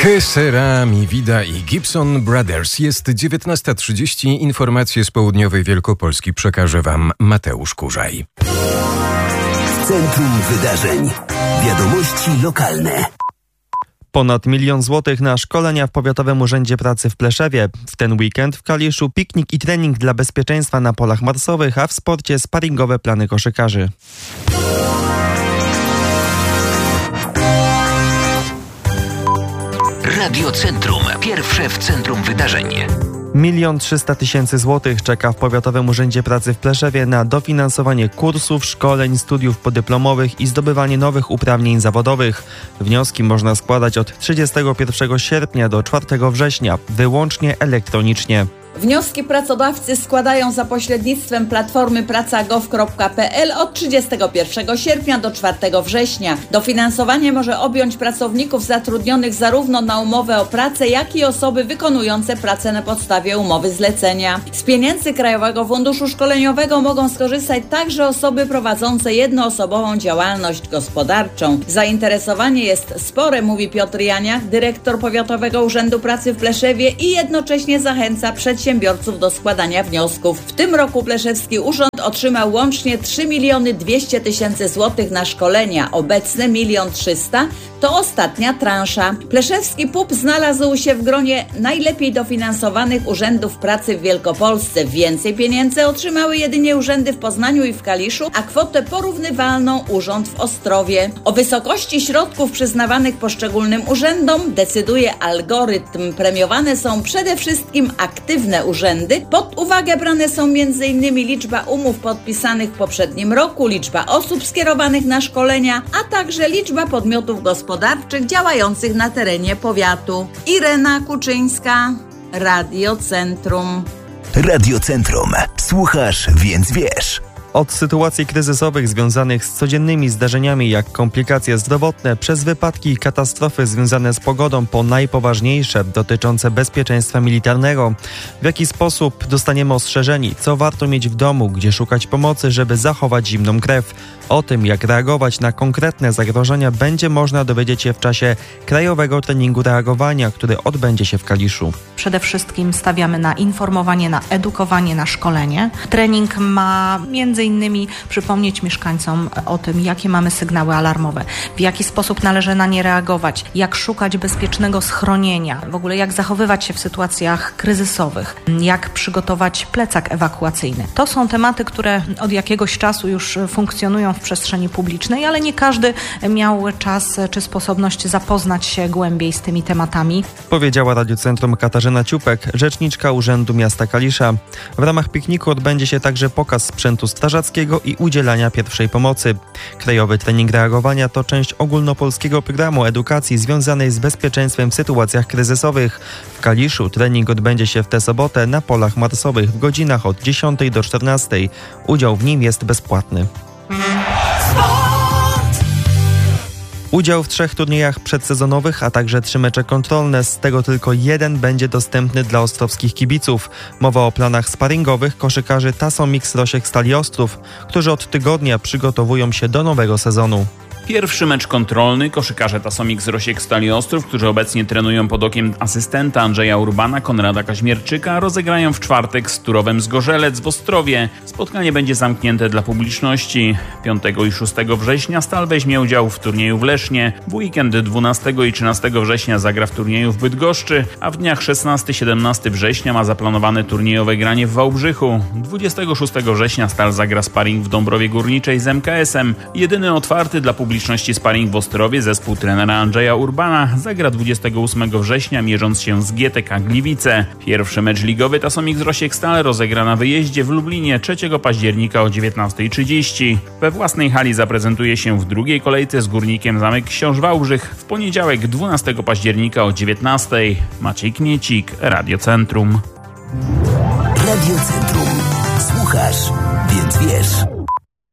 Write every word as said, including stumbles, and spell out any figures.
Que sera mi vida i Gibson Brothers. Jest dziewiętnasta trzydzieści. Informacje z południowej Wielkopolski przekaże wam Mateusz Kurzaj. Centrum Wydarzeń. Wiadomości lokalne. Ponad milion złotych na szkolenia w Powiatowym Urzędzie Pracy w Pleszewie. W ten weekend w Kaliszu piknik i trening dla bezpieczeństwa na polach marsowych, a w sporcie sparingowe plany koszykarzy. Radio Centrum. Pierwsze w centrum wydarzeń. Milion trzysta tysięcy złotych czeka w Powiatowym Urzędzie Pracy w Pleszewie na dofinansowanie kursów, szkoleń, studiów podyplomowych i zdobywanie nowych uprawnień zawodowych. Wnioski można składać od trzydziestego pierwszego sierpnia do czwartego września, wyłącznie elektronicznie. Wnioski pracodawcy składają za pośrednictwem platformy praca kropka gov kropka pe el od trzydziestego pierwszego sierpnia do czwartego września. Dofinansowanie może objąć pracowników zatrudnionych zarówno na umowę o pracę, jak i osoby wykonujące pracę na podstawie umowy zlecenia. Z pieniędzy Krajowego Funduszu Szkoleniowego mogą skorzystać także osoby prowadzące jednoosobową działalność gospodarczą. Zainteresowanie jest spore, mówi Piotr Janiak, dyrektor Powiatowego Urzędu Pracy w Pleszewie, i jednocześnie zachęca przedsiębiorców przedsiębiorców do składania wniosków. W tym roku Pleszewski Urząd otrzymał łącznie trzy miliony dwieście tysięcy złotych na szkolenia. Obecne milion trzysta to ostatnia transza. Pleszewski P U P znalazł się w gronie najlepiej dofinansowanych urzędów pracy w Wielkopolsce. Więcej pieniędzy otrzymały jedynie urzędy w Poznaniu i w Kaliszu, a kwotę porównywalną urząd w Ostrowie. O wysokości środków przyznawanych poszczególnym urzędom decyduje algorytm. Premiowane są przede wszystkim aktywne urzędy. Pod uwagę brane są między innymi liczba umów podpisanych w poprzednim roku, liczba osób skierowanych na szkolenia, a także liczba podmiotów gospodarczych działających na terenie powiatu. Irena Kuczyńska, Radio Centrum. Radio Centrum. Słuchasz, więc wiesz. Od sytuacji kryzysowych związanych z codziennymi zdarzeniami jak komplikacje zdrowotne, przez wypadki i katastrofy związane z pogodą, po najpoważniejsze dotyczące bezpieczeństwa militarnego. W jaki sposób dostaniemy ostrzeżeni, co warto mieć w domu, gdzie szukać pomocy, żeby zachować zimną krew. O tym, jak reagować na konkretne zagrożenia, będzie można dowiedzieć się w czasie Krajowego Treningu Reagowania, który odbędzie się w Kaliszu. Przede wszystkim stawiamy na informowanie, na edukowanie, na szkolenie. Trening ma między innymi przypomnieć mieszkańcom o tym, jakie mamy sygnały alarmowe, w jaki sposób należy na nie reagować, jak szukać bezpiecznego schronienia, w ogóle jak zachowywać się w sytuacjach kryzysowych, jak przygotować plecak ewakuacyjny. To są tematy, które od jakiegoś czasu już funkcjonują w przestrzeni publicznej, ale nie każdy miał czas czy sposobność zapoznać się głębiej z tymi tematami. Powiedziała Radio Centrum Katarzyna Ciupek, rzeczniczka Urzędu Miasta Kalisza. W ramach pikniku odbędzie się także pokaz sprzętu strażackiego i udzielania pierwszej pomocy. Krajowy Trening Reagowania to część ogólnopolskiego programu edukacji związanej z bezpieczeństwem w sytuacjach kryzysowych. W Kaliszu trening odbędzie się w tę sobotę na polach marsowych w godzinach od dziesiątej do czternastej. Udział w nim jest bezpłatny. Udział w trzech turniejach przedsezonowych, a także trzy mecze kontrolne, z tego tylko jeden będzie dostępny dla ostrowskich kibiców. Mowa o planach sparingowych koszykarzy Tasomix Rosiek Stali Ostrów, którzy od tygodnia przygotowują się do nowego sezonu. Pierwszy mecz kontrolny koszykarze Tasomix Rosiek Stali Ostrów, którzy obecnie trenują pod okiem asystenta Andrzeja Urbana, Konrada Kaźmierczyka, rozegrają w czwartek z Turowem Zgorzelec w Ostrowie. Spotkanie będzie zamknięte dla publiczności. piątego i szóstego września Stal weźmie udział w turnieju w Lesznie. W weekend dwunastego i trzynastego września zagra w turnieju w Bydgoszczy, a w dniach szesnastego i siedemnastego września ma zaplanowane turniejowe granie w Wałbrzychu. dwudziestego szóstego września Stal zagra sparring w Dąbrowie Górniczej z em ka es em. Jedyny otwarty dla publiczności publiczności sparring w Ostrowie zespół trenera Andrzeja Urbana zagra dwudziestego ósmego września, mierząc się z G T K Gliwice. Pierwszy mecz ligowy Tasomix Rosiek Stal rozegra na wyjeździe w Lublinie trzeciego października o dziewiętnasta trzydzieści. We własnej hali zaprezentuje się w drugiej kolejce z Górnikiem Zamek Książ Wałbrzych w poniedziałek dwunastego października o dziewiętnastej. Maciej Kmiecik, Radio Centrum. Radio Centrum. Słuchasz, więc wiesz.